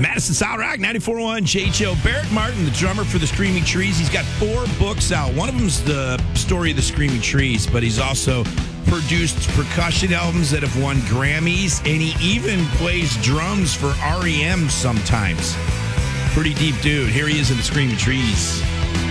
Madison Solid Rock 94.1 JHO. Barrett Martin, the drummer for the Screaming Trees. He's got 4 books out. One of them's the story of the Screaming Trees, but he's also produced percussion albums that have won Grammys, and he even plays drums for REM sometimes. Pretty deep dude. Here he is in the Screaming Trees.